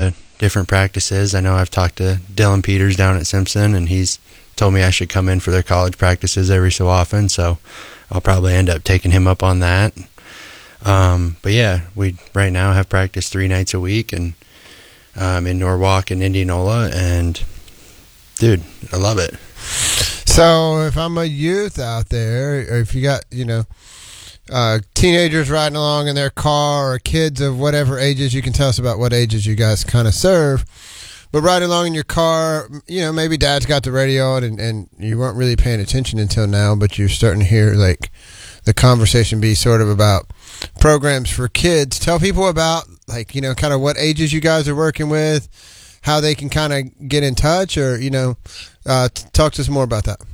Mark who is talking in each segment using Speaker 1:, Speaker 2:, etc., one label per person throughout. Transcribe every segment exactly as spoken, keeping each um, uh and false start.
Speaker 1: to different practices. I know I've talked to Dylan Peters down at Simpson, and he's told me I should come in for their college practices every so often, so I'll probably end up taking him up on that. Um, but yeah, we right now have practice three nights a week, and um, in Norwalk and Indianola, and dude, I love it.
Speaker 2: So if I'm a youth out there, or if you got, you know, uh, teenagers riding along in their car, or kids of whatever ages, you can tell us about what ages you guys kind of serve, but riding along in your car, you know, maybe dad's got the radio on and, and you weren't really paying attention until now, but you're starting to hear like the conversation be sort of about programs for kids. Tell people about, like, you know, kind of what ages you guys are working with, how they can kind of get in touch, or, you know, uh, t- talk to us more about that.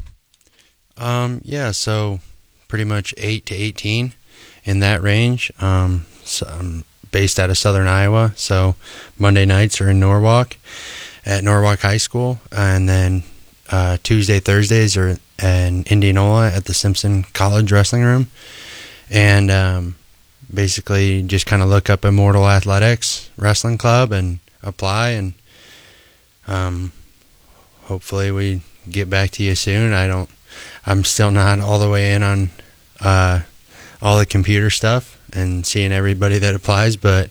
Speaker 1: Um, yeah, so pretty much eight to eighteen in that range. Um, so I'm based out of Southern Iowa, so Monday nights are in Norwalk at Norwalk High School, and then uh, Tuesday, Thursdays are in Indianola at the Simpson College Wrestling Room. And um, basically just kind of look up Immortal Athletics Wrestling Club and apply, and um, hopefully we get back to you soon. I don't, I'm still not all the way in on uh, all the computer stuff and seeing everybody that applies, but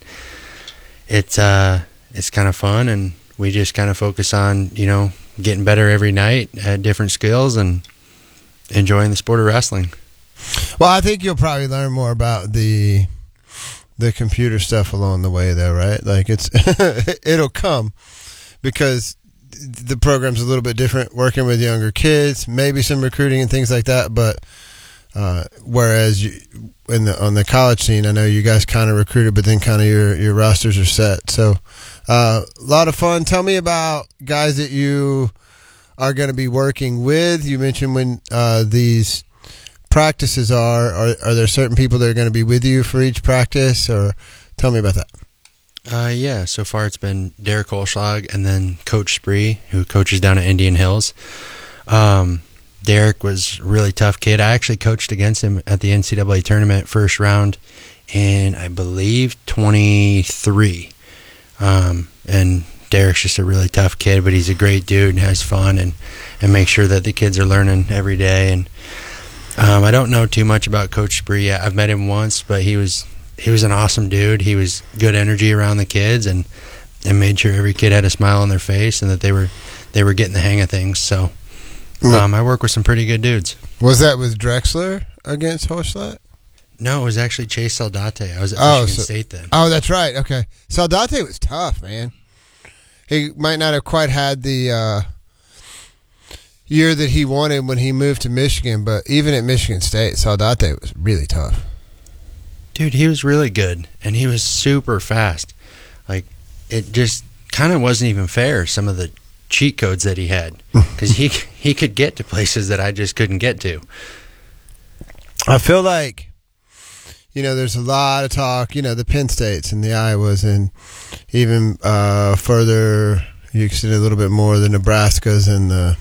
Speaker 1: it's uh, it's kind of fun, and we just kind of focus on, you know, getting better every night at different skills and enjoying the sport of wrestling.
Speaker 2: Well, I think you'll probably learn more about the the computer stuff along the way, though, right? Like, it's it'll come, because the program's a little bit different, working with younger kids, maybe some recruiting and things like that. But uh, whereas you, in the on the college scene, I know you guys kind of recruited, but then kind of your your rosters are set. So uh, a lot of fun. Tell me about guys that you are going to be working with. You mentioned when uh, these practices are, are are there certain people that are going to be with you for each practice, or tell me about that?
Speaker 1: Uh, yeah, so far it's been Derek Olschlag and then Coach Spree, who coaches down at Indian Hills. Um, Derek was a really tough kid. I actually coached against him at the N C double A tournament first round in, I believe, twenty-three. Um, and Derek's just a really tough kid, but he's a great dude and has fun, and, and makes sure that the kids are learning every day. And Um, I don't know too much about Coach Spree yet. I've met him once, but he was he was an awesome dude. He was good energy around the kids, and, and made sure every kid had a smile on their face and that they were they were getting the hang of things. So um, I work with some pretty good dudes.
Speaker 2: Was that with Drexler against Holschlat?
Speaker 1: No, it was actually Chase Saldate. I was at
Speaker 2: oh,
Speaker 1: Michigan
Speaker 2: so,
Speaker 1: State then.
Speaker 2: Oh, that's right. Okay. Saldate was tough, man. He might not have quite had the uh, year that he wanted when he moved to Michigan, but even at Michigan State, Saldate was really tough.
Speaker 1: Dude, he was really good, and he was super fast. Like, it just kind of wasn't even fair, some of the cheat codes that he had, because he he could get to places that I just couldn't get to.
Speaker 2: I feel like, you know, there's a lot of talk, you know, the Penn States and the Iowas, and even uh, further, you can see a little bit more, the Nebraskas and the,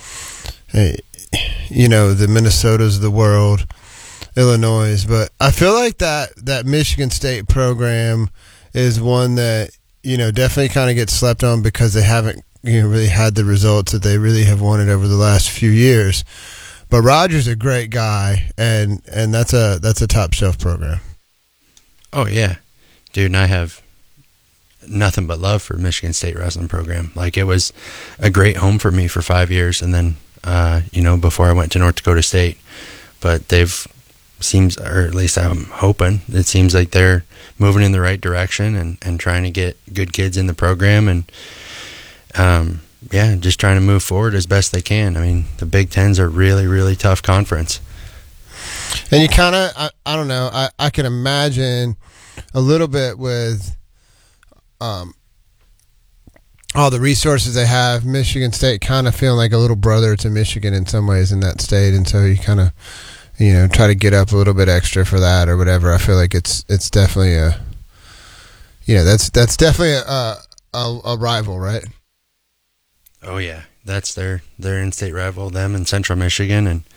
Speaker 2: you know, the Minnesotas of the world, Illinois. But I feel like that, that Michigan State program is one that, you know, definitely kind of gets slept on because they haven't, you know, really had the results that they really have wanted over the last few years. But Roger's a great guy, and, and that's a that's a top shelf program.
Speaker 1: Oh yeah, dude, and I have nothing but love for Michigan State wrestling program. Like, it was a great home for me for five years, and then uh, you know, before I went to North Dakota State. But they've seems, or at least I'm hoping, it seems like they're moving in the right direction and, and trying to get good kids in the program, and um. yeah, just trying to move forward as best they can. I mean, the Big Ten's a really, really tough conference.
Speaker 2: And you kind of, I, I don't know, I, I can imagine a little bit with um, all the resources they have, Michigan State kind of feeling like a little brother to Michigan in some ways in that state. And so you kind of, you know, try to get up a little bit extra for that or whatever. I feel like it's it's definitely a, you know, that's, that's definitely a, a, a rival, right?
Speaker 1: Oh yeah, that's their their in-state rival, them and Central Michigan, and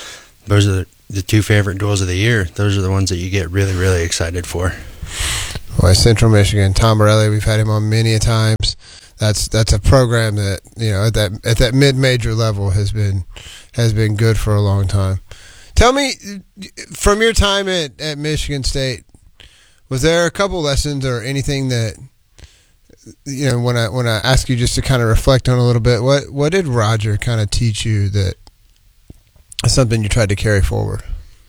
Speaker 1: those are the, the two favorite duels of the year. Those are the ones that you get really, really excited for.
Speaker 2: Well, Central Michigan, Tom Borelli, we've had him on many a times. That's that's a program that, you know, at that at that mid-major level has been has been good for a long time. Tell me, from your time at, at Michigan State, was there a couple lessons or anything that, you know, when I when I ask you just to kind of reflect on a little bit, what what did Roger kind of teach you that is something you tried to carry forward?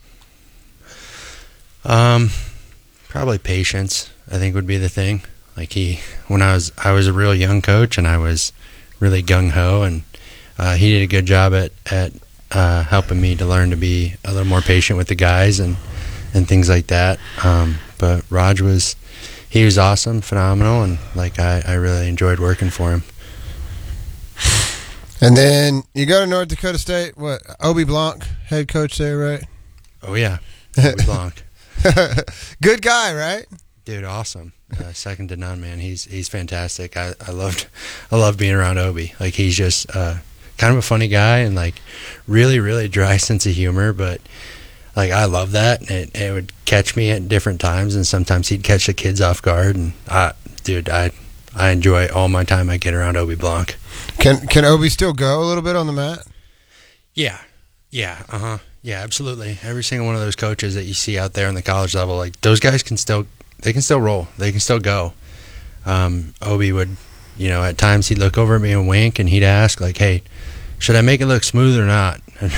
Speaker 1: Um, probably patience, I think, would be the thing. Like he, when I was, I was a real young coach, and I was really gung ho, and uh, he did a good job at at uh, helping me to learn to be a little more patient with the guys and and things like that. Um, but Raj was, he was awesome, phenomenal, and like I, I really enjoyed working for him.
Speaker 2: And then you go to North Dakota State. What, Obi Blanc, head coach there, right?
Speaker 1: Oh yeah, Obi Blanc.
Speaker 2: Good guy, right?
Speaker 1: Dude, awesome. Uh, second to none, man. He's he's fantastic. I, I loved I love being around Obi. Like he's just uh, kind of a funny guy and like really really dry sense of humor, but like I love that. It it would catch me at different times, and sometimes he'd catch the kids off guard. And I, dude, I I enjoy all my time I get around Obi Blanc.
Speaker 2: Can can Obi still go a little bit on the mat?
Speaker 1: Yeah, yeah, uh huh, yeah, absolutely. Every single one of those coaches that you see out there on the college level, like those guys can still. They can still roll. They can still go. Um, Obi would, you know, at times he'd look over at me and wink, and he'd ask, like, hey, should I make it look smooth or not? And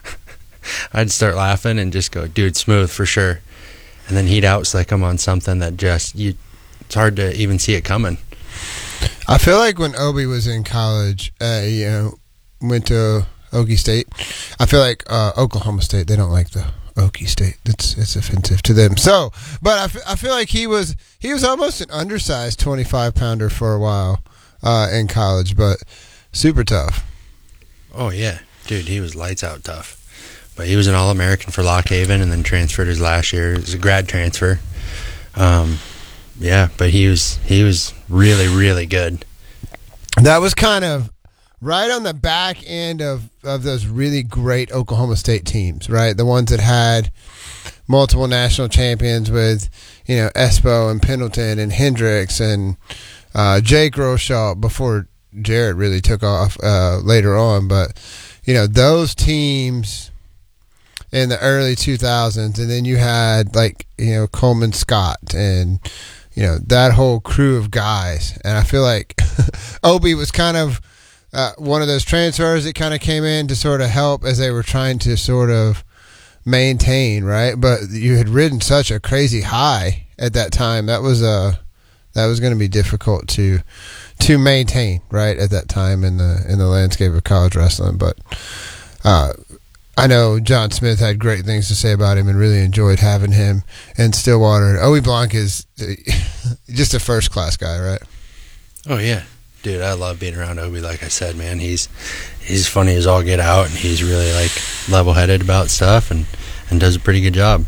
Speaker 1: I'd start laughing and just go, dude, smooth for sure. And then he'd outslick him on something that just, you, it's hard to even see it coming.
Speaker 2: I feel like when Obi was in college, uh, you know, went to Okie State, I feel like uh, Oklahoma State, they don't like the Okie State. It's it's offensive to them. So, but I, f- I feel like he was he was almost an undersized twenty-five pounder for a while uh, in college, but super tough.
Speaker 1: Oh yeah, dude, he was lights out tough. But he was an All-American for Lock Haven, and then transferred his last year. It was a grad transfer. Um, yeah, but he was he was really really good.
Speaker 2: That was kind of right on the back end of, of those really great Oklahoma State teams, right? The ones that had multiple national champions with, you know, Espo and Pendleton and Hendricks and uh, Jake Roshaw before Jared really took off uh, later on. But, you know, those teams in the early two thousands, and then you had, like, you know, Coleman Scott and, you know, that whole crew of guys. And I feel like Obi was kind of Uh, one of those transfers that kind of came in to sort of help as they were trying to sort of maintain, right? But you had ridden such a crazy high at that time. That was uh, that was going to be difficult to to maintain, right, at that time in the in the landscape of college wrestling. But uh, I know John Smith had great things to say about him and really enjoyed having him in Stillwater. And Obi Blanc is just a first class guy, right?
Speaker 1: Oh yeah. Dude, I love being around Obi. Like I said, man, he's he's funny as all get out, and he's really like level-headed about stuff, and, and does a pretty good job.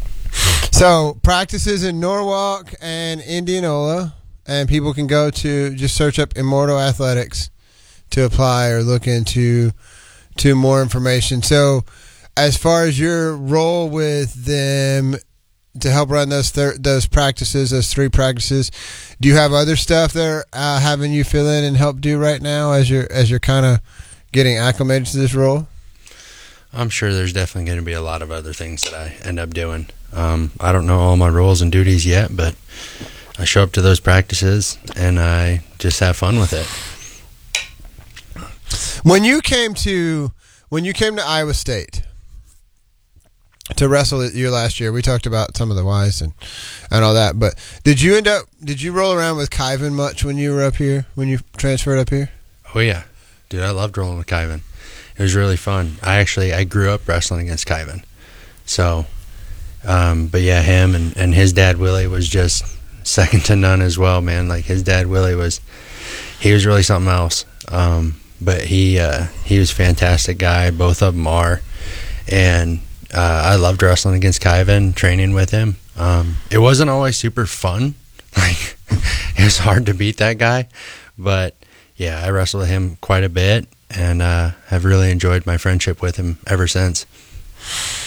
Speaker 2: So practices in Norwalk and Indianola, and people can go to just search up Immortal Athletics to apply or look into to more information. So, as far as your role with them to help run those thir- those practices, those three practices, do you have other stuff they're uh, having you fill in and help do right now as you're as you're kind of getting acclimated to this role?
Speaker 1: I'm sure there's definitely going to be a lot of other things that I end up doing. Um, I don't know all my roles and duties yet, but I show up to those practices and I just have fun with it.
Speaker 2: When you came to when you came to Iowa State to wrestle your last year, we talked about some of the whys and, and all that, but did you end up did you roll around with Kyvan much when you were up here, when you transferred up here?
Speaker 1: Oh yeah, dude, I loved rolling with Kyvan. It was really fun. I actually I grew up wrestling against Kyvan, so um, but yeah, him and, and his dad Willie was just second to none as well, man. Like his dad Willie was he was really something else. Um, but he uh, he was a fantastic guy. Both of them are, and Uh, I loved wrestling against Kyvan, training with him. Um, it wasn't always super fun. Like, it was hard to beat that guy. But, yeah, I wrestled with him quite a bit and uh, have really enjoyed my friendship with him ever since.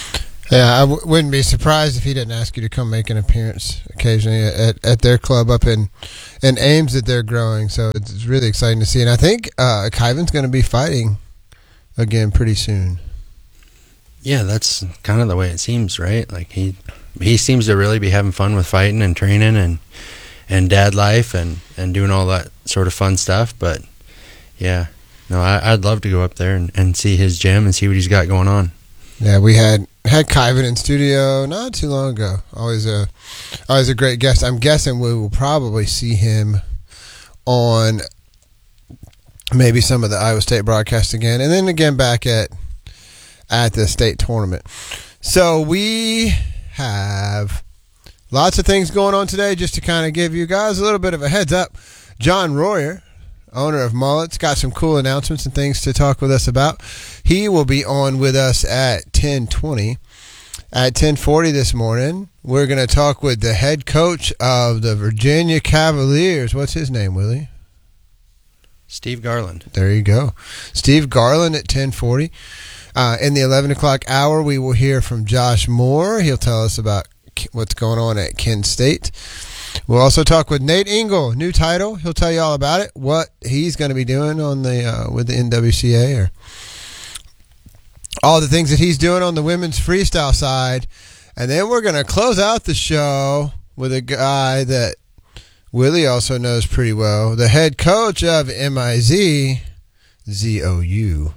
Speaker 2: Yeah, I w- wouldn't be surprised if he didn't ask you to come make an appearance occasionally at, at their club up in, in Ames that they're growing. So it's really exciting to see. And I think uh, Kyvan's going to be fighting again pretty soon.
Speaker 1: Yeah, that's kind of the way it seems, right? Like he he seems to really be having fun with fighting and training and and dad life and, and doing all that sort of fun stuff. But yeah, no, I, I'd love to go up there and, and see his gym and see what he's got going on.
Speaker 2: Yeah, we had had Kyvan in studio not too long ago. Always a always a great guest. I'm guessing we will probably see him on maybe some of the Iowa State broadcast again, and then again back at at the state tournament. So we have lots of things going on today. Just to kind of give you guys a little bit of a heads up, John Royer, owner of Mullets, got some cool announcements and things to talk with us about. He will be on with us at ten twenty. At ten forty this morning, we're going to talk with the head coach of the Virginia Cavaliers. What's his name, Willie?
Speaker 1: Steve Garland.
Speaker 2: There you go. Steve Garland at ten forty. Uh, in the eleven o'clock hour, we will hear from Josh Moore. He'll tell us about what's going on at Kent State. We'll also talk with Nate Engel, new title. He'll tell you all about it, what he's going to be doing on the uh, with the N W C A, or all the things that he's doing on the women's freestyle side. And then we're going to close out the show with a guy that Willie also knows pretty well, the head coach of M I Z, Z O U.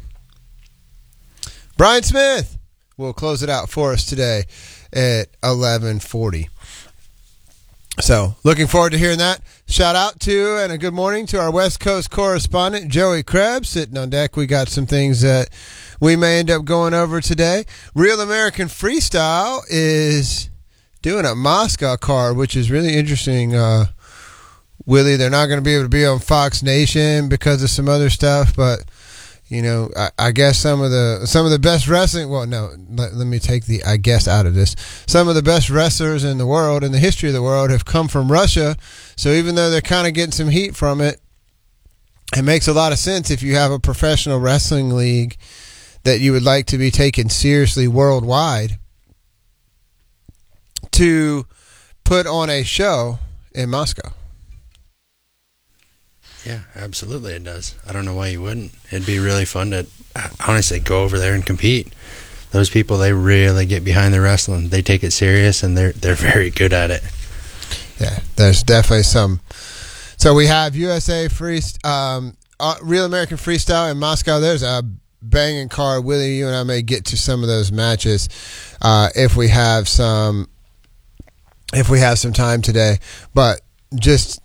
Speaker 2: Brian Smith will close it out for us today at eleven forty. So, looking forward to hearing that. Shout out to and a good morning to our West Coast correspondent, Joey Krebs, sitting on deck. We got some things that we may end up going over today. Real American Freestyle is doing a Moscow card, which is really interesting. Uh, Willie, they're not going to be able to be on Fox Nation because of some other stuff, but you know, I, I guess some of the some of the best wrestling. Well, no, let, let me take the I guess out of this. Some of the best wrestlers in the world, in the history of the world, have come from Russia. So even though they're kind of getting some heat from it, it makes a lot of sense if you have a professional wrestling league that you would like to be taken seriously worldwide to put on a show in Moscow.
Speaker 1: Yeah, absolutely it does. I don't know why you wouldn't. It'd be really fun to, honestly, go over there and compete. Those people, they really get behind the wrestling. They take it serious, and they're they're very good at it.
Speaker 2: Yeah, there's definitely some. So we have U S A free, um, uh, Real American Freestyle in Moscow. There's a banging card. Willie, you and I may get to some of those matches uh, if we have some, if we have some time today. But just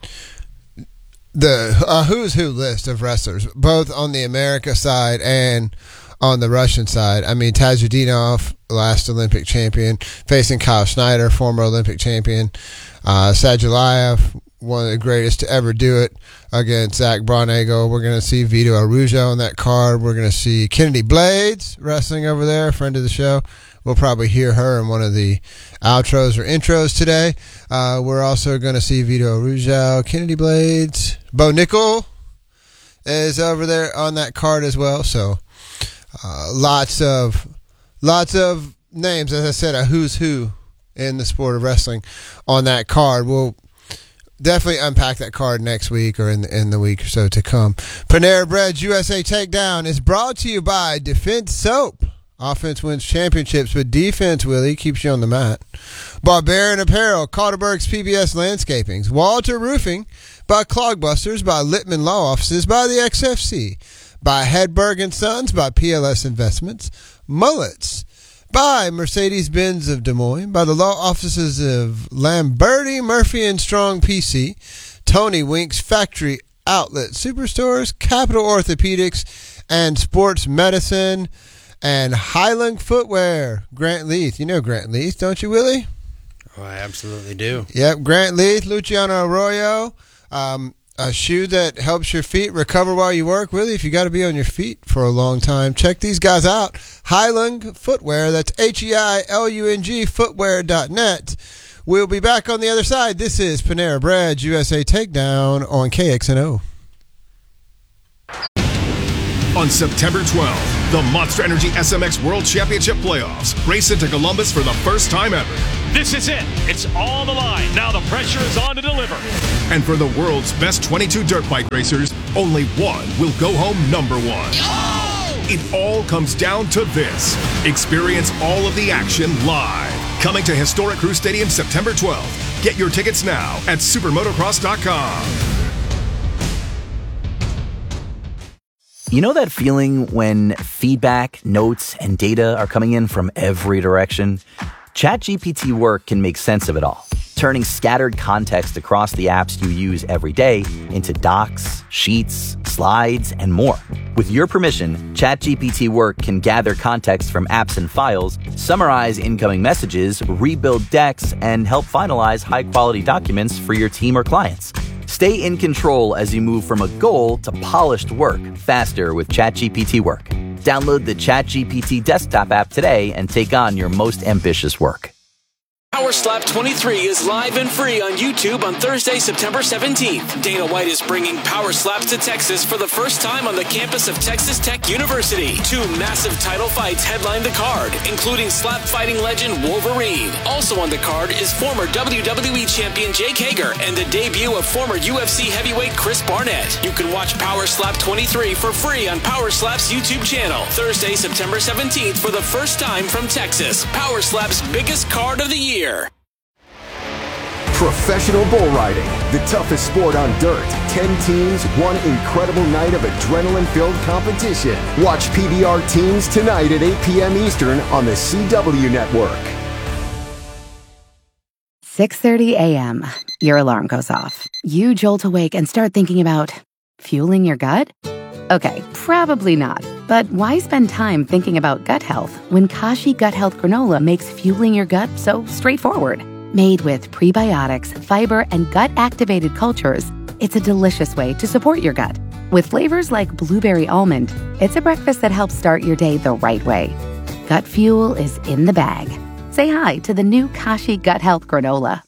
Speaker 2: the uh, who's who list of wrestlers, both on the America side and on the Russian side. I mean, Tajudinov, last Olympic champion, facing Kyle Schneider, former Olympic champion. Uh, Sadulayev, one of the greatest to ever do it, against Zach Bronego. We're going to see Vito Araujo on that card. We're going to see Kennedy Blades wrestling over there, friend of the show. We'll probably hear her in one of the outros or intros today. Uh, we're also going to see Vito Araujo, Kennedy Blades. Bo Nickel is over there on that card as well. So uh, lots of lots of names, as I said, a who's who in the sport of wrestling on that card. We'll definitely unpack that card next week or in the, in the week or so to come. Panera Bread's U S A Takedown is brought to you by Defense Soap. Offense wins championships, but defense, Willie, keeps you on the mat. Barbarian Apparel, Calderberg's P B S Landscapings, Walter Roofing, by Clogbusters, by Littman Law Offices, by the X F C, by Hedberg and Sons, by P L S Investments, Mullets, by Mercedes-Benz of Des Moines, by the law offices of Lamberti, Murphy, and Strong P C, Tony Wink's Factory Outlet Superstores, Capital Orthopedics, and Sports Medicine, and Highland Footwear. Grant Leith. You know Grant Leith, don't you, Willie?
Speaker 1: Oh, I absolutely do.
Speaker 2: Yep, Grant Leith, Luciano Arroyo. Um, a shoe that helps your feet recover while you work. Willie, if you got to be on your feet for a long time, check these guys out. Highland Footwear. That's H E I L U N G footwear dot net. We'll be back on the other side. This is Panera Bread's U S A Takedown on K X N O.
Speaker 3: On September twelfth, The Monster Energy S M X World Championship Playoffs. Race into Columbus for the first time ever.
Speaker 4: This is it. It's on the line. Now the pressure is on to deliver.
Speaker 3: And for the world's best twenty-two dirt bike racers, only one will go home number one. Oh! It all comes down to this. Experience all of the action live. Coming to historic Crew Stadium September twelfth. Get your tickets now at supermotocross dot com.
Speaker 5: You know that feeling when feedback, notes, and data are coming in from every direction? ChatGPT Work can make sense of it all, turning scattered context across the apps you use every day into docs, sheets, slides, and more. With your permission, ChatGPT Work can gather context from apps and files, summarize incoming messages, rebuild decks, and help finalize high-quality documents for your team or clients. Stay in control as you move from a goal to polished work faster with ChatGPT Work. Download the ChatGPT desktop app today and take on your most ambitious work.
Speaker 6: Power Slap twenty-three is live and free on YouTube on Thursday, September seventeenth. Dana White is bringing Power Slaps to Texas for the first time on the campus of Texas Tech University. Two massive title fights headline the card, including slap fighting legend Wolverine. Also on the card is former W W E champion Jake Hager and the debut of former U F C heavyweight Chris Barnett. You can watch Power Slap twenty-three for free on Power Slap's YouTube channel. Thursday, September seventeenth for the first time from Texas. Power Slap's biggest card of the year.
Speaker 7: Professional bull riding, the toughest sport on dirt. Ten teams, one incredible night of adrenaline-filled competition. Watch P B R Teams tonight at eight p.m. Eastern on the C W Network.
Speaker 8: six thirty a.m. Your alarm goes off. You jolt awake and start thinking about fueling your gut? Okay, probably not. But why spend time thinking about gut health when Kashi Gut Health Granola makes fueling your gut so straightforward? Made with prebiotics, fiber, and gut-activated cultures, it's a delicious way to support your gut. With flavors like blueberry almond, it's a breakfast that helps start your day the right way. Gut fuel is in the bag. Say hi to the new Kashi Gut Health Granola.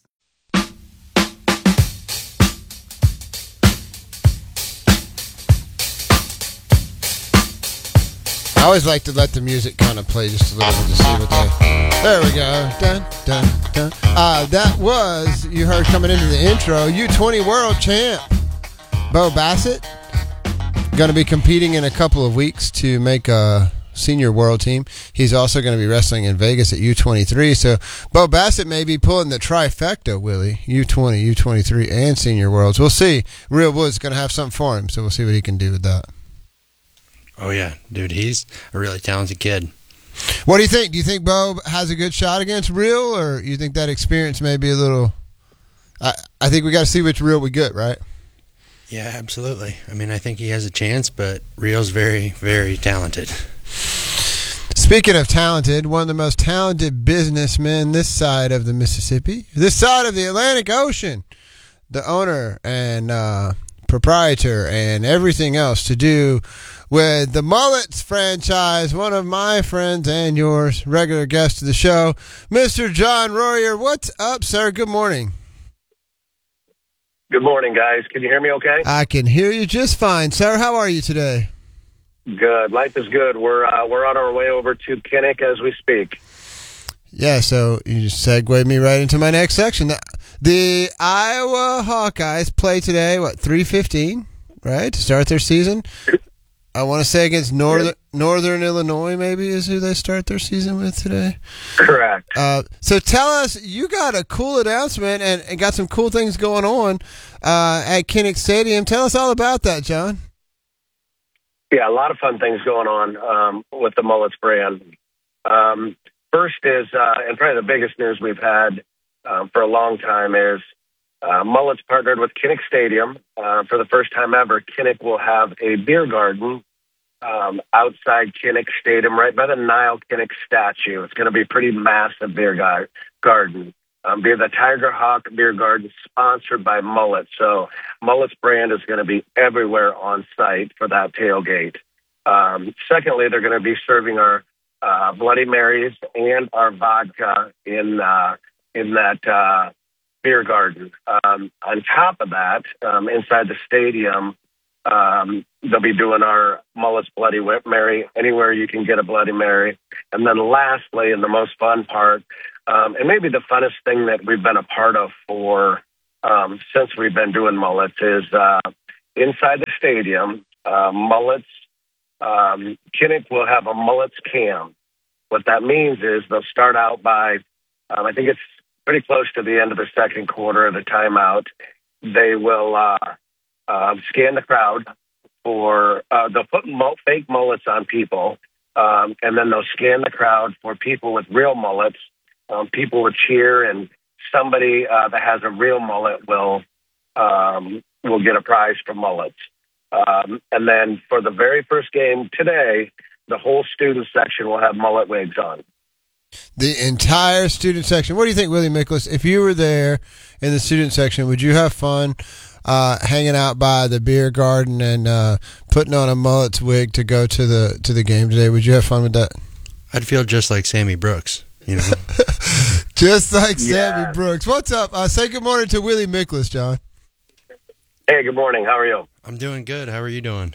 Speaker 2: I always like to let the music kind of play just a little bit to see what they... There we go. Dun, dun, dun. Uh, that was, you heard coming into the intro, U twenty World Champ, Bo Bassett. Going to be competing in a couple of weeks to make a senior world team. He's also going to be wrestling in Vegas at U twenty-three. So Bo Bassett may be pulling the trifecta, Willie. U twenty, U twenty-three, and senior worlds. We'll see. Real Wood's going to have something for him, so we'll see what he can do with that.
Speaker 1: Oh, yeah. Dude, he's a really talented kid.
Speaker 2: What do you think? Do you think Bo has a good shot against Real, or you think that experience may be a little... I, I think we got to see which Real we get, right?
Speaker 1: Yeah, absolutely. I mean, I think he has a chance, but Real's very, very talented.
Speaker 2: Speaking of talented, one of the most talented businessmen this side of the Mississippi, this side of the Atlantic Ocean, the owner and uh, proprietor and everything else to do with the Mullets franchise, one of my friends and yours, regular guest of the show, Mister John Royer. What's up, sir? Good morning.
Speaker 9: Good morning, guys. Can you hear me okay?
Speaker 2: I can hear you just fine, sir. How are you today?
Speaker 9: Good. Life is good. We're uh, we're on our way over to Kinnick as we speak.
Speaker 2: Yeah, so you just segued me right into my next section. The, the Iowa Hawkeyes play today, what, three fifteen, right, to start their season? I want to say against Northern Northern Illinois, maybe, is who they start their season with today.
Speaker 9: Correct.
Speaker 2: Uh, so tell us, you got a cool announcement and, and got some cool things going on uh, at Kinnick Stadium. Tell us all about that, John.
Speaker 9: Yeah, a lot of fun things going on um, with the Mullets brand. Um, first is, uh, and probably the biggest news we've had um, for a long time is uh, Mullets partnered with Kinnick Stadium. Uh, for the first time ever, Kinnick will have a beer garden um, outside Kinnick Stadium, right by the Niall Kinnick statue. It's going to be a pretty massive beer gar- garden. Um, be the Tiger Hawk Beer Garden, sponsored by Mullet. So Mullet's brand is going to be everywhere on site for that tailgate. Um, secondly, they're going to be serving our uh, Bloody Marys and our vodka in uh, in that uh, beer garden. Um, on top of that, um, inside the stadium, Um, they'll be doing our Mullets Bloody Mary anywhere you can get a Bloody Mary. And then lastly, and the most fun part, um, and maybe the funnest thing that we've been a part of for um, since we've been doing Mullets is uh, inside the stadium, uh, Mullets, um, Kinnick will have a Mullets cam. What that means is they'll start out by, um, I think it's pretty close to the end of the second quarter of the timeout. They will uh, uh, scan the crowd for, uh, they'll put mul- fake mullets on people, um, and then they'll scan the crowd for people with real mullets. Um, people will cheer, and somebody uh, that has a real mullet will um, will get a prize for mullets. Um, and then for the very first game today, the whole student section will have mullet wigs on.
Speaker 2: The entire student section. What do you think, Willie Miklas? If you were there in the student section, would you have fun uh, hanging out by the beer garden and uh, putting on a mullets wig to go to the to the game today? Would you have fun with that?
Speaker 1: I'd feel just like Sammy Brooks, you know.
Speaker 2: Just like
Speaker 9: Yeah.
Speaker 2: Sammy Brooks. What's up? Uh, say good morning to Willie Miklas, John.
Speaker 9: Hey, good morning. How are you?
Speaker 1: I'm doing good. How are you doing?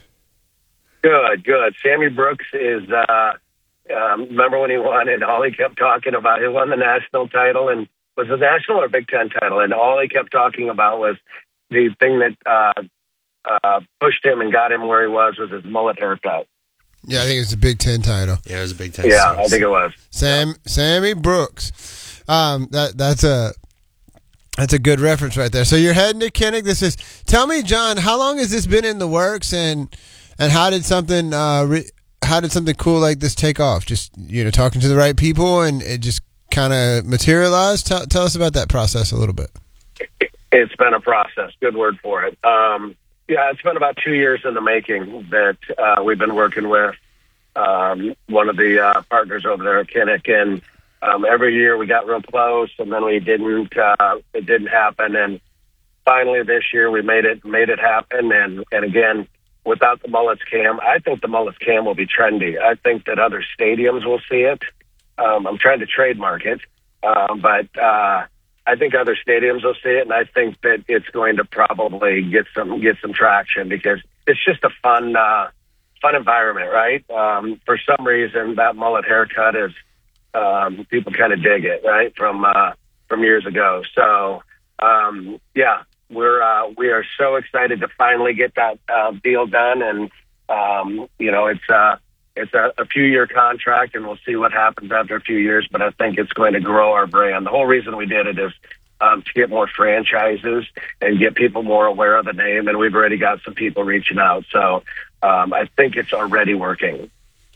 Speaker 9: Good, good. Sammy Brooks is, uh, um, remember when he won and all he kept talking about, he won the national title, and was it national or Big Ten title? And all he kept talking about was the thing that uh, uh, pushed him and got him where he was, was his mullet haircut.
Speaker 2: Yeah, I think it's a Big Ten title.
Speaker 1: Yeah, it was a Big Ten.
Speaker 9: Yeah, I think it was.
Speaker 2: Sam Sammy Brooks. Um, that that's a that's a good reference right there. So you're heading to Kinnick. This is. Tell me, John, how long has this been in the works, and and how did something uh re, how did something cool like this take off? Just you know, talking to the right people, and it just kind of materialized. Tell tell us about that process a little bit.
Speaker 9: It's been a process. Good word for it. Um, yeah, it's been about two years in the making that uh, we've been working with um, one of the uh, partners over there at Kinnick, and um, every year we got real close, and then we didn't. Uh, it didn't happen, and finally this year we made it made it happen. And and again, without the mullets cam, I think the mullets cam will be trendy. I think that other stadiums will see it. Um, I'm trying to trademark it, um, but. Uh, I think other stadiums will see it, and I think that it's going to probably get some get some traction because it's just a fun uh, fun environment, right? Um, for some reason, that mullet haircut is um, people kind of dig it, right? From uh, from years ago. So um, yeah, we're uh, we are so excited to finally get that uh, deal done, and um, you know it's. Uh, It's a, a few-year contract, and we'll see what happens after a few years, but I think it's going to grow our brand. The whole reason we did it is um, to get more franchises and get people more aware of the name, and we've already got some people reaching out. So um, I think it's already working.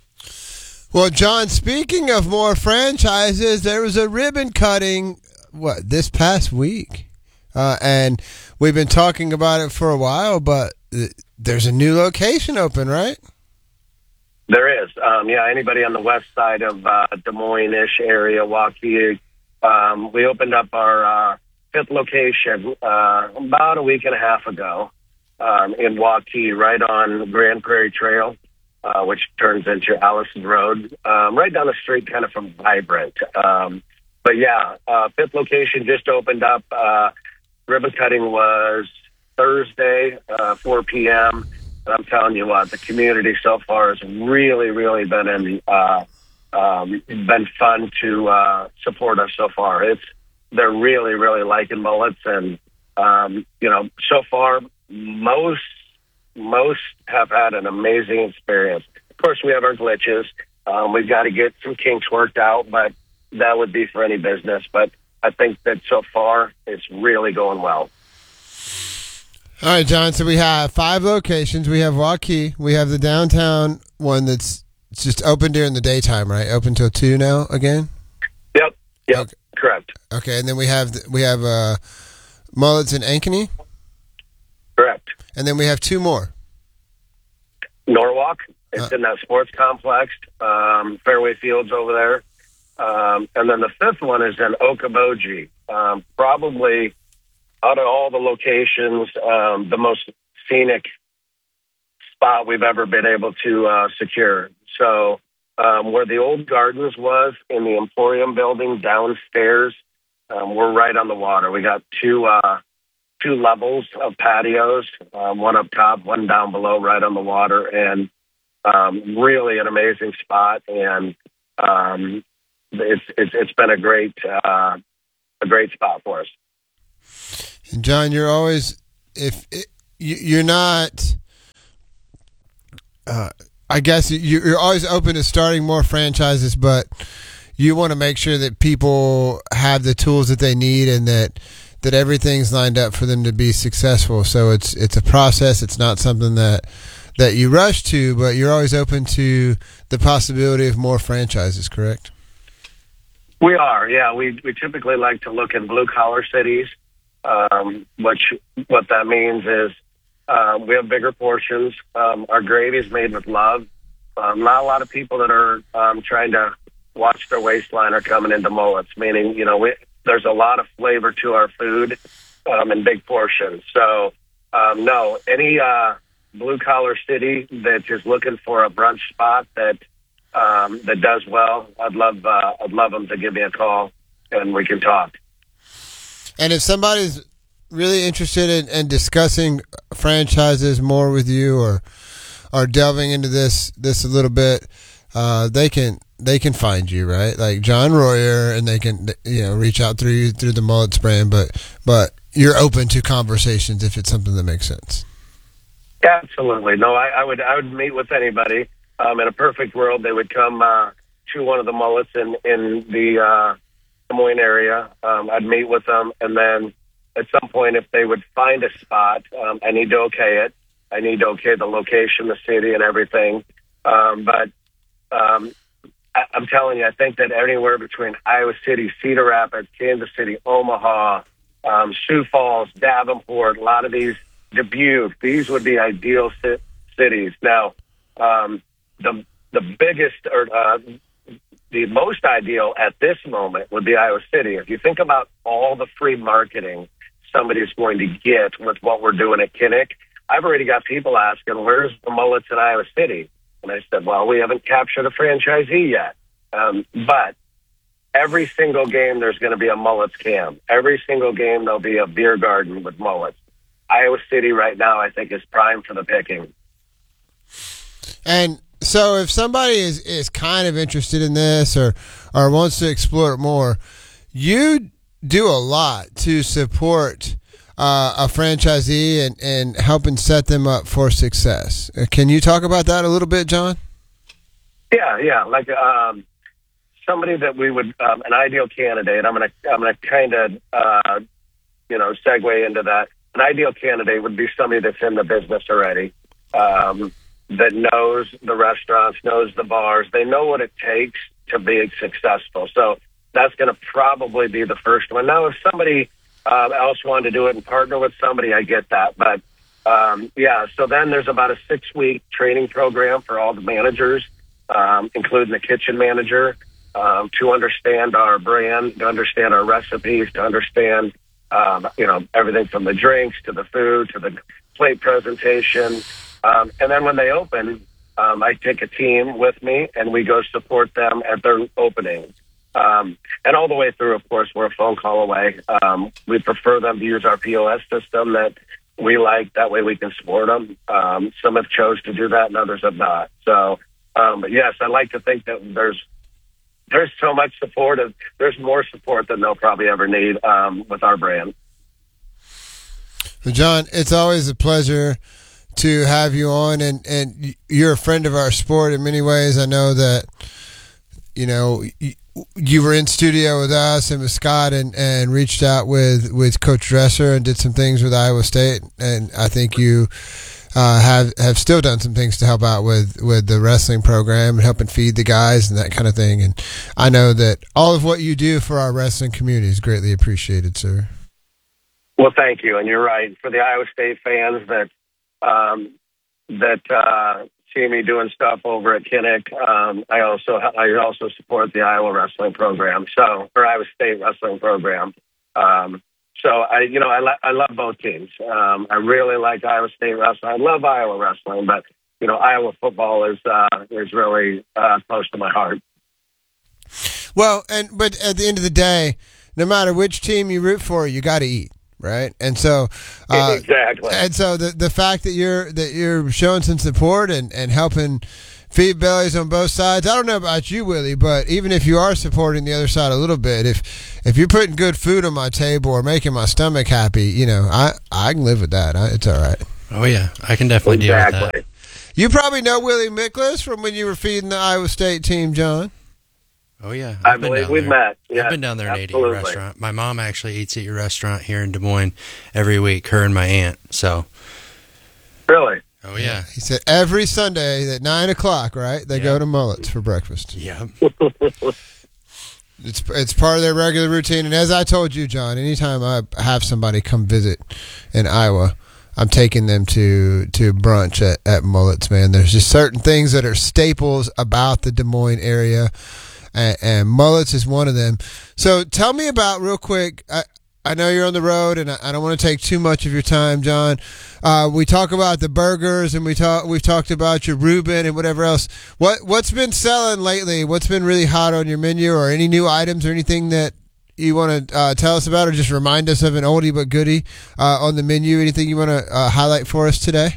Speaker 2: Well, John, speaking of more franchises, there was a ribbon cutting, what, this past week? Uh, and we've been talking about it for a while, but there's a new location open, right?
Speaker 9: There is. Um, yeah, anybody on the west side of uh, Des Moines-ish area, Waukee, um, we opened up our uh, fifth location uh, about a week and a half ago um, in Waukee, right on Grand Prairie Trail, uh, which turns into Allison Road, um, right down the street kind of from Vibrant. Um, but yeah, uh, fifth location just opened up. Uh, ribbon cutting was Thursday, uh, four p.m., I'm telling you what, the community so far has really, really been in, uh, um, been fun to uh, support us so far. It's they're really, really liking mullets, and um, you know, so far most most have had an amazing experience. Of course, we have our glitches. Um, we've got to get some kinks worked out, but that would be for any business. But I think that so far it's really going well.
Speaker 2: All right, John. So we have five locations. We have Waukee. We have the downtown one that's just open during the daytime, right? Open till two now again.
Speaker 9: Yep. Yep.
Speaker 2: Okay.
Speaker 9: Correct.
Speaker 2: Okay, and then we have we have uh, mullets in Ankeny.
Speaker 9: Correct.
Speaker 2: And then we have two more.
Speaker 9: Norwalk. It's
Speaker 2: Uh.
Speaker 9: in that sports complex, um, Fairway Fields over there. Um, and then the fifth one is in Okoboji. Um, probably out of all the locations, um, the most scenic spot we've ever been able to uh, secure. So um, where the old Gardens was in the Emporium building downstairs, um, we're right on the water. We got two uh, two levels of patios, um, one up top, one down below, right on the water, and um, really an amazing spot. And um, it's, it's it's been a great uh, a great spot for us.
Speaker 2: And John, you're always if it, you're not. Uh, I guess you're always open to starting more franchises, but you want to make sure that people have the tools that they need and that that everything's lined up for them to be successful. So it's it's a process. It's not something that that you rush to, but you're always open to the possibility of more franchises, correct?
Speaker 9: We are, yeah. We we typically like to look in blue collar cities, um, which what that means is um, we have bigger portions. Um, our gravy is made with love. Um, not a lot of people that are um, trying to watch their waistline are coming into Mullets, meaning, you know, we, there's a lot of flavor to our food um, in big portions. So, um, no, any uh, blue-collar city that is looking for a brunch spot that um, that does well, I'd love uh, I'd love them to give me a call, and we can talk.
Speaker 2: And if somebody's really interested in, in discussing franchises more with you or are delving into this this a little bit, uh, they can they can find you, right? Like John Royer, and they can, you know, reach out through you through the Mullets brand, but but you're open to conversations if it's something that makes sense.
Speaker 9: Absolutely. No, I, I would I would meet with anybody. Um, in a perfect world, they would come uh, to one of the Mullets in, in the uh, Des Moines area. Um, I'd meet with them, and then at some point, if they would find a spot, um, I need to okay it. I need to okay the location, the city, and everything. Um, but um, I, I'm telling you, I think that anywhere between Iowa City, Cedar Rapids, Kansas City, Omaha, um, Sioux Falls, Davenport, a lot of these, Dubuque, these would be ideal ci- cities. Now, um, the the biggest or uh, the most ideal at this moment would be Iowa City. If you think about all the free marketing somebody's going to get with what we're doing at Kinnick, I've already got people asking, where's the Mullets in Iowa City? And I said, well, we haven't captured a franchisee yet. Um, but every single game, there's going to be a Mullets cam. Every single game, there'll be a beer garden with Mullets. Iowa City right now, I think, is prime for the picking.
Speaker 2: And so if somebody is, is kind of interested in this or, or wants to explore it more, you do a lot to support uh, a franchisee and, and helping set them up for success. Can you talk about that a little bit, John?
Speaker 9: Yeah, yeah. Like um, somebody that we would, um, an ideal candidate, I'm going to I'm gonna kind of, uh, you know, segue into that. An ideal candidate would be somebody that's in the business already, um, that knows the restaurants, knows the bars. They know what it takes to be successful. So that's going to probably be the first one. Now, if somebody uh, else wanted to do it and partner with somebody, I get that. But, um, yeah, so then there's about a six-week training program for all the managers, um, including the kitchen manager, um, to understand our brand, to understand our recipes, to understand Um, you know, everything from the drinks to the food to the plate presentation. Um, and then when they open, um, I take a team with me and we go support them at their opening. Um, and all the way through, of course, we're a phone call away. Um, we prefer them to use our P O S system that we like. That way we can support them. Um, some have chose to do that and others have not. So, um, but yes, I like to think that there's There's so much support. Of, there's more support than they'll probably ever need um, with our brand.
Speaker 2: Well, John, it's always a pleasure to have you on, and, and you're a friend of our sport in many ways. I know that, you know, you, you were in studio with us and with Scott and, and reached out with, with Coach Dresser and did some things with Iowa State, and I think you Uh, have have still done some things to help out with, with the wrestling program and helping feed the guys and that kind of thing. And I know that all of what you do for our wrestling community is greatly appreciated, sir.
Speaker 9: Well, thank you. And you're right. For the Iowa State fans that um, that uh, see me doing stuff over at Kinnick, um, I also I also support the Iowa wrestling program. So, or Iowa State wrestling program. Um, So, I, you know, I, lo- I love both teams. Um, I really like Iowa State wrestling. I love Iowa wrestling, but, you know, Iowa football is uh, is really uh, close to my heart.
Speaker 2: Well, and but at the end of the day, no matter which team you root for, you got to eat, right? And so, uh,
Speaker 9: exactly.
Speaker 2: And so the the fact that you're that you're showing some support and, and helping feed bellies on both sides. I don't know about you, Willie, but even if you are supporting the other side a little bit, if if you're putting good food on my table or making my stomach happy, you know, I I can live with that. I, it's all right.
Speaker 1: Oh yeah, I can definitely
Speaker 9: exactly.
Speaker 1: deal with that.
Speaker 2: You probably know Willie Miklas from when you were feeding the Iowa State team, John.
Speaker 1: Oh yeah,
Speaker 9: I've
Speaker 1: I been
Speaker 9: believe
Speaker 1: down
Speaker 9: we've
Speaker 1: there.
Speaker 9: met. Yes,
Speaker 1: I've been down there and ate at
Speaker 9: absolutely.
Speaker 1: your restaurant. My mom actually eats at your restaurant here in Des Moines every week. Her and my aunt. So.
Speaker 9: Really?
Speaker 1: Oh yeah.
Speaker 2: He said every Sunday at nine o'clock, right? They
Speaker 1: Yeah.
Speaker 2: go to Mullets for breakfast.
Speaker 1: Yeah.
Speaker 2: It's it's part of their regular routine. And as I told you, John, anytime I have somebody come visit in Iowa, I'm taking them to to brunch at, at Mullets, man. There's just certain things that are staples about the Des Moines area, and, and Mullets is one of them. So tell me about, real quick, I, I know you're on the road, and I, I don't want to take too much of your time, John. Uh, we talk about the burgers, and we talk we've talked about your Reuben and whatever else. What what's been selling lately? What's been really hot on your menu, or any new items, or anything that you want to uh, tell us about, or just remind us of an oldie but goodie uh, on the menu? Anything you want to uh, highlight for us today?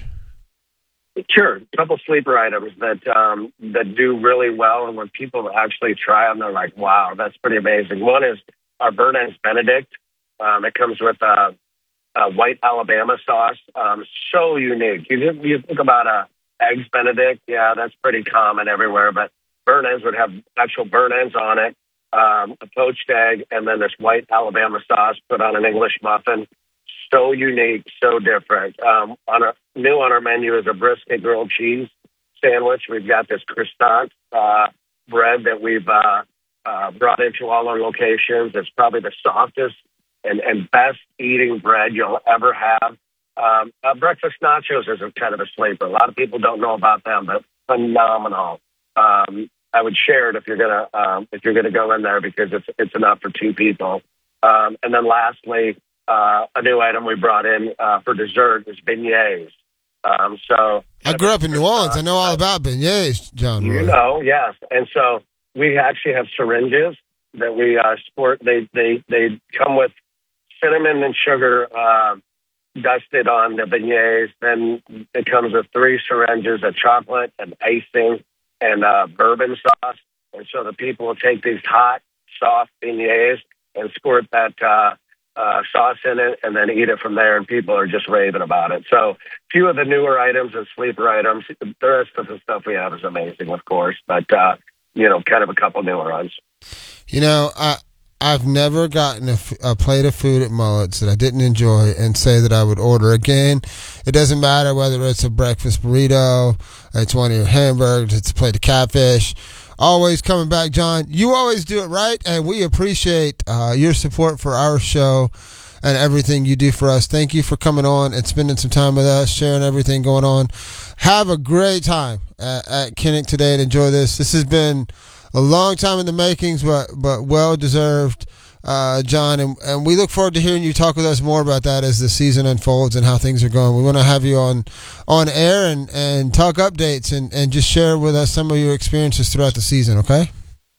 Speaker 9: Sure. A couple sleeper items that um, that do really well, and when people actually try them, they're like, wow, that's pretty amazing. One is our burnt ends Benedict. Um, it comes with a, a white Alabama sauce. Um, so unique. You, you think about a eggs Benedict, yeah, that's pretty common everywhere, but burnt ends would have actual burnt ends on it, um, a poached egg, and then this white Alabama sauce put on an English muffin. So unique, so different. Um, on our, new on our menu is a brisket grilled cheese sandwich. We've got this croissant uh, bread that we've uh, uh, brought into all our locations. It's probably the softest and, and best eating bread you'll ever have. Um, uh, breakfast nachos is a kind of a sleeper. A lot of people don't know about them, but phenomenal. Um, I would share it if you're gonna um, if you're gonna go in there, because it's it's enough for two people. Um, and then lastly, uh, a new item we brought in uh, for dessert is beignets. Um, so
Speaker 2: I grew up in New Orleans. I know all about beignets, John.
Speaker 9: You know, yes. And so we actually have syringes that we uh, sport. They they they come with cinnamon and sugar uh, dusted on the beignets. Then it comes with three syringes of chocolate and icing and uh, bourbon sauce. And so the people will take these hot, soft beignets and squirt that uh, uh, sauce in it and then eat it from there. And people are just raving about it. So a few of the newer items and sleeper items. The rest of the stuff we have is amazing, of course. But, uh, you know, kind of a couple newer ones.
Speaker 2: You know, I, I've never gotten a, f- a plate of food at Mullets that I didn't enjoy and say that I would order again. It doesn't matter whether it's a breakfast burrito, it's one of your hamburgers, it's a plate of catfish. Always coming back, John. You always do it right, and we appreciate uh, your support for our show and everything you do for us. Thank you for coming on and spending some time with us, sharing everything going on. Have a great time at, at Kinnick today and enjoy this. This has been a long time in the makings, but but well deserved, uh, John. And, and we look forward to hearing you talk with us more about that as the season unfolds and how things are going. We want to have you on on air and, and talk updates and, and just share with us some of your experiences throughout the season. Okay?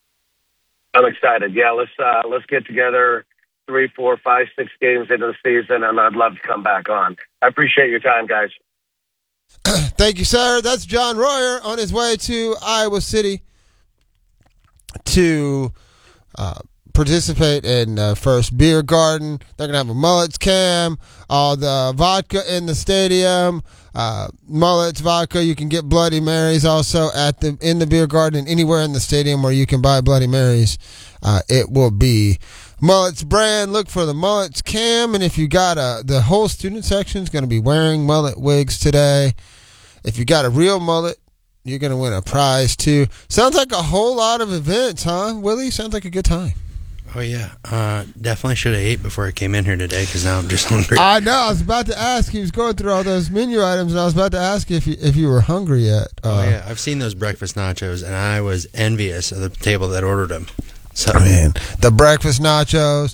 Speaker 9: I'm excited. Yeah, let's uh, let's get together three, four, five, six games into the season, and I'd love to come back on. I appreciate your time, guys.
Speaker 2: Thank you, sir. That's John Royer on his way to Iowa City to uh, participate in uh, First Beer Garden. They're going to have a Mullets cam, all the vodka in the stadium, uh, Mullets vodka. You can get Bloody Marys also at the in the beer garden and anywhere in the stadium where you can buy Bloody Marys. Uh, it will be Mullets brand. Look for the Mullets cam, and if you got a, the whole student section is going to be wearing mullet wigs today. If you got a real mullet, you're going to win a prize, too. Sounds like a whole lot of events, huh, Willie? Sounds like a good time.
Speaker 1: Oh, yeah. Uh, definitely should have ate before I came in here today, because now I'm just hungry.
Speaker 2: I know. I was about to ask. He was going through all those menu items, and I was about to ask you if you, if you were hungry yet. Uh,
Speaker 1: oh, yeah. I've seen those breakfast nachos, and I was envious of the table that ordered them. So,
Speaker 2: man, the breakfast nachos,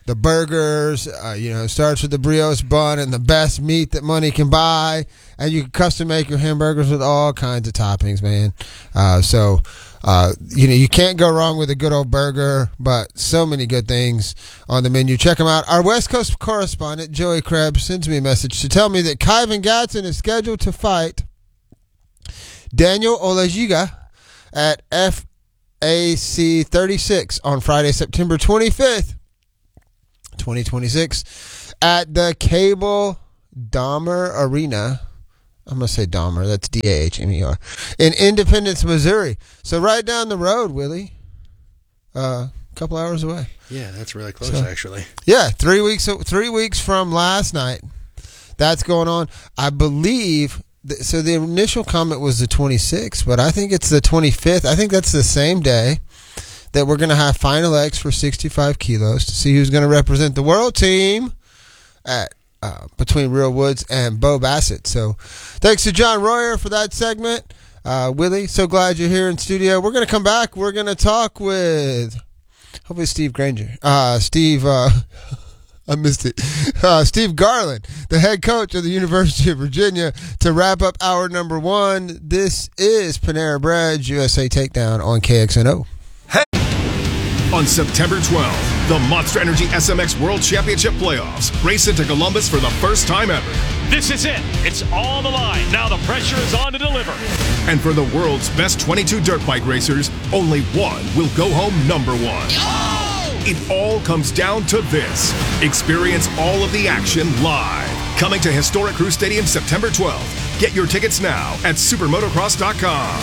Speaker 2: the burgers. Uh, you know, it starts with the brioche bun and the best meat that money can buy. And you can custom make your hamburgers with all kinds of toppings, man. Uh, so, uh, you know, you can't go wrong with a good old burger, but so many good things on the menu. Check them out. Our West Coast correspondent, Joey Krebs, sends me a message to tell me that Kyvan Gatson is scheduled to fight Daniel Olajiga at F A C thirty-six on Friday, September twenty-fifth, twenty twenty-six at the Cable Dahmer Arena. I'm going to say Dahmer. That's D A H M E R. In Independence, Missouri. So right down the road, Willie. A uh, couple hours away.
Speaker 1: Yeah, that's really close,
Speaker 2: so,
Speaker 1: actually.
Speaker 2: Yeah, three weeks three weeks from last night. That's going on. I believe, th- so the initial comment was the twenty-sixth, but I think it's the twenty-fifth. I think that's the same day that we're going to have Final X for sixty-five kilos to see who's going to represent the world team at Uh, between Real Woods and Bo Bassett. So thanks to John Royer for that segment. Uh, Willie, so glad you're here in studio. We're going to come back. We're going to talk with hopefully Steve Granger. Uh, Steve, uh, I missed it. Uh, Steve Garland, the head coach of the University of Virginia, to wrap up hour number one. This is Panera Bread's U S A Takedown on K X N O.
Speaker 3: Hey! On September twelfth, the Monster Energy S M X World Championship Playoffs race into Columbus for the first time ever.
Speaker 4: This is it. It's all the line. Now the pressure is on to deliver.
Speaker 3: And for the world's best twenty-two dirt bike racers, only one will go home number one. Oh! It all comes down to this. Experience all of the action live. Coming to historic Crew Stadium September twelfth. Get your tickets now at supermotocross dot com.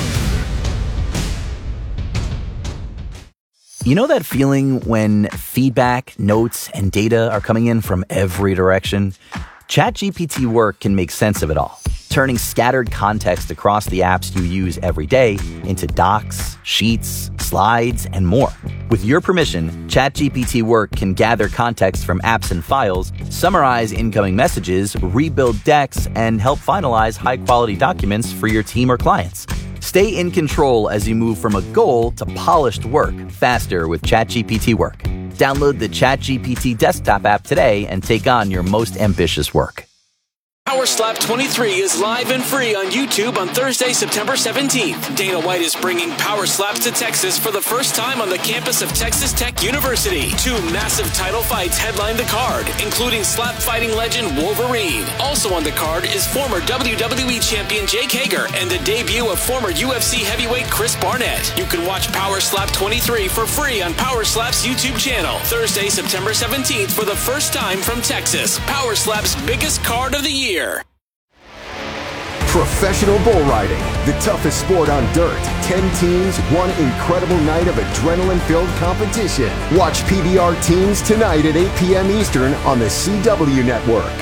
Speaker 5: You know that feeling when feedback, notes, and data are coming in from every direction? ChatGPT Work can make sense of it all, turning scattered context across the apps you use every day into docs, sheets, slides, and more. With your permission, ChatGPT Work can gather context from apps and files, summarize incoming messages, rebuild decks, and help finalize high-quality documents for your team or clients. Stay in control as you move from a goal to polished work faster with ChatGPT Work. Download the ChatGPT desktop app today and take on your most ambitious work.
Speaker 6: Power Slap twenty-three is live and free on YouTube on Thursday, September seventeenth. Dana White is bringing Power Slaps to Texas for the first time on the campus of Texas Tech University. Two massive title fights headline the card, including slap fighting legend Wolverine. Also on the card is former W W E champion Jake Hager and the debut of former U F C heavyweight Chris Barnett. You can watch Power Slap twenty-three for free on Power Slap's YouTube channel. Thursday, September seventeenth for the first time from Texas. Power Slap's biggest card of the year.
Speaker 7: Professional bull riding, the toughest sport on dirt. Ten teams, one incredible night of adrenaline-filled competition. Watch P B R Teams tonight at eight p.m. Eastern on the C W Network.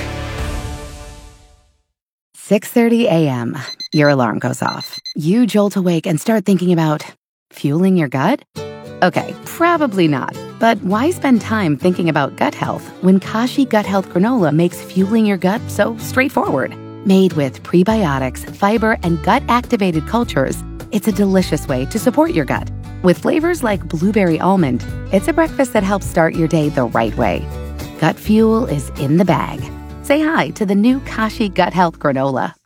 Speaker 8: six thirty a.m. Your alarm goes off. You jolt awake and start thinking about fueling your gut? Okay, probably not. But why spend time thinking about gut health when Kashi Gut Health Granola makes fueling your gut so straightforward? Made with prebiotics, fiber, and gut-activated cultures, it's a delicious way to support your gut. With flavors like blueberry almond, it's a breakfast that helps start your day the right way. Gut fuel is in the bag. Say hi to the new Kashi Gut Health Granola.